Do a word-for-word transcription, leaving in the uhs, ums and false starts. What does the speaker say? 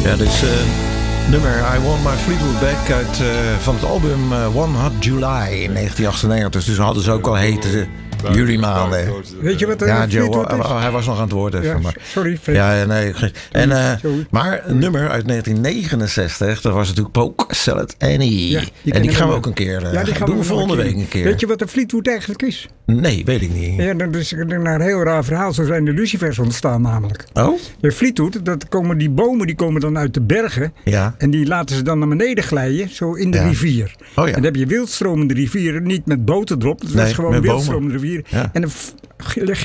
Ja, dus uh, nummer I Want My Fleetwood Back uit, uh, van het album uh, One Hot July in negentien achtennegentig. Dus hadden ze ook al hete juli maanden. Weet je wat er ja, Joe, uh, hij was nog aan het woord even. Ja, maar. sorry. Ja, nee. En, uh, maar een nummer uit negentien negenenzestig, dat was natuurlijk Polk Salad Annie. Ja, die en die gaan we ook een keer uh, ja, die gaan doen we volgende week een keer. Weet je wat een Fleetwood eigenlijk is? Nee, weet ik niet. Ja, dat is een heel raar verhaal. Zo zijn de lucifers ontstaan namelijk. Oh? Ja, Fleetwood, dat komen die bomen die komen dan uit de bergen. Ja. En die laten ze dan naar beneden glijden, zo in de ja. rivier. Oh, ja. En dan heb je wildstromende rivieren, niet met boten erop. Dat nee, was gewoon wildstromende rivier. Ja. En dan